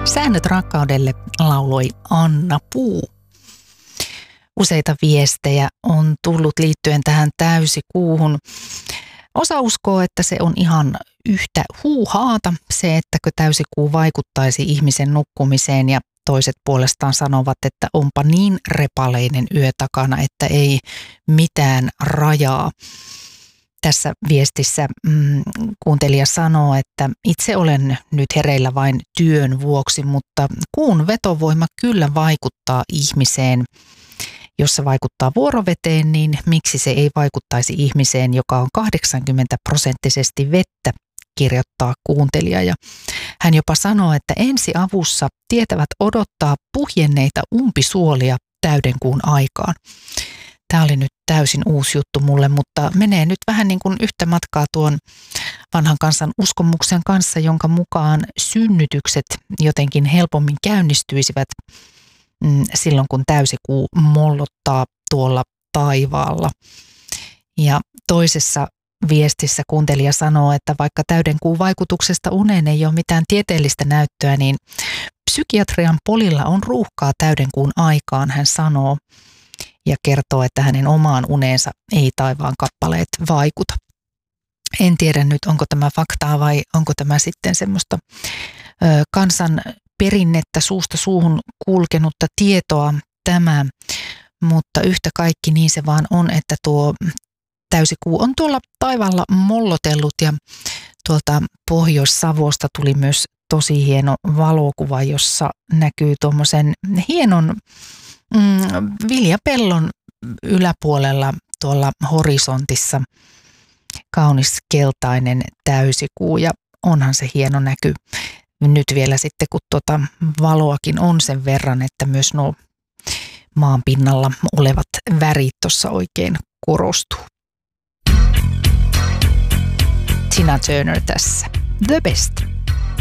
Säännöt rakkaudelle lauloi Anna Puu. Useita viestejä on tullut liittyen tähän täysikuuhun. Osa uskoo, että se on ihan yhtä huuhaata, se, ettäkö täysikuu vaikuttaisi ihmisen nukkumiseen, ja toiset puolestaan sanovat, että onpa niin repaleinen yö takana, että ei mitään rajaa. Tässä viestissä kuuntelija sanoo, että itse olen nyt hereillä vain työn vuoksi, mutta kuun vetovoima kyllä vaikuttaa ihmiseen. Jos se vaikuttaa vuoroveteen, niin miksi se ei vaikuttaisi ihmiseen, joka on 80% vettä, kirjoittaa kuuntelija. Ja hän jopa sanoo, että ensiavussa tietävät odottaa puhjenneita umpisuolia täydenkuun aikaan. Tämä oli nyt täysin uusi juttu mulle, mutta menee nyt vähän niin kuin yhtä matkaa tuon vanhan kansan uskomuksen kanssa, jonka mukaan synnytykset jotenkin helpommin käynnistyisivät silloin, kun täysikuu mollottaa tuolla taivaalla. Ja toisessa viestissä kuuntelija sanoo, että vaikka täydenkuun vaikutuksesta uneen ei ole mitään tieteellistä näyttöä, niin psykiatrian polilla on ruuhkaa täydenkuun aikaan, hän sanoo, ja kertoo, että hänen omaan uneensa ei taivaan kappaleet vaikuta. En tiedä nyt, onko tämä faktaa vai onko tämä sitten semmoista kansan perinnettä suusta suuhun kulkenutta tietoa tämä, mutta yhtä kaikki niin se vaan on, että tuo täysikuu on tuolla taivaalla mollotellut, ja tuolta Pohjois-Savosta tuli myös tosi hieno valokuva, jossa näkyy tuommoisen hienon viljapellon yläpuolella tuolla horisontissa kaunis keltainen täysikuu, ja onhan se hieno näky nyt vielä sitten, kun tuota valoakin on sen verran, että myös nuo maan pinnalla olevat värit tuossa oikein korostuu. Tina Turner tässä. The Best.